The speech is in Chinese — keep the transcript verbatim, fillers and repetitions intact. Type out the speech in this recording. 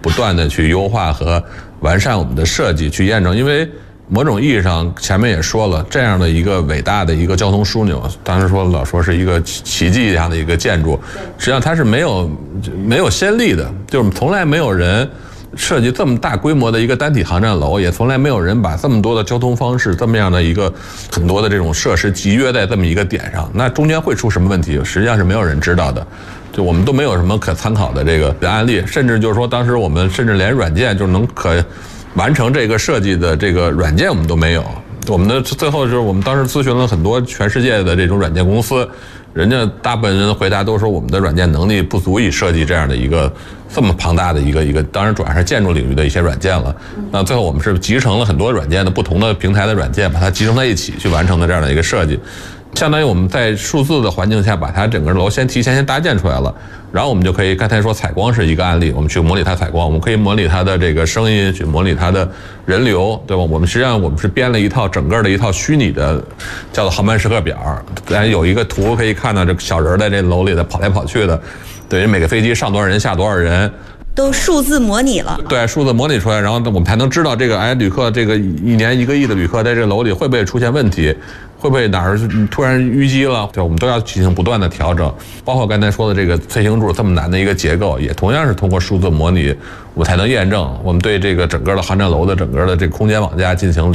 不断的去优化和完善我们的设计，去验证。因为某种意义上，前面也说了，这样的一个伟大的一个交通枢纽，当时说老说是一个奇迹一样的一个建筑，实际上它是没有没有先例的，就是从来没有人设计这么大规模的一个单体航站楼，也从来没有人把这么多的交通方式，这么样的一个很多的这种设施集约在这么一个点上，那中间会出什么问题，实际上是没有人知道的。就我们都没有什么可参考的这个案例，甚至就是说，当时我们甚至连软件就能可完成这个设计的这个软件我们都没有。我们的最后就是我们当时咨询了很多全世界的这种软件公司，人家大部分人的回答都说我们的软件能力不足以设计这样的一个这么庞大的一个一个，当然主要是建筑领域的一些软件了。那最后我们是集成了很多软件的不同的平台的软件，把它集成在一起去完成的这样的一个设计。相当于我们在数字的环境下把它整个楼先提前先搭建出来了，然后我们就可以，刚才说采光是一个案例，我们去模拟它采光，我们可以模拟它的这个声音，去模拟它的人流，对吧？我们实际上我们是编了一套整个的一套虚拟的叫做航班时刻表，咱有一个图可以看到这小人在这楼里的跑来跑去的，对于每个飞机上多少人下多少人。 都数字模拟了， 对，数字模拟出来，然后我们才能知道这个哎，旅客这个一年一个亿的旅客在这个楼里会不会出现问题，会不会哪儿突然淤积了，对，我们都要进行不断的调整。包括刚才说的这个飞行柱这么难的一个结构，也同样是通过数字模拟，我们才能验证我们对这个整个的航站楼的整个的这个空间网架进行